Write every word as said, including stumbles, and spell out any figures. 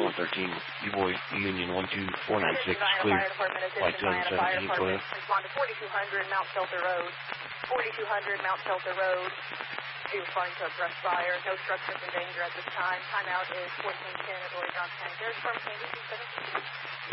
one thirteen, U-Boy, Union one two four nine six, clear. Flight seven seven eight, go ahead. Respond to forty-two hundred Mount Shelter Road. forty-two hundred Mount Shelter Road. Due flying to a breast fire. No structures in danger at this time. Timeout is fourteen ten at Lloyd Johnson. There's from Sandy two seventeen.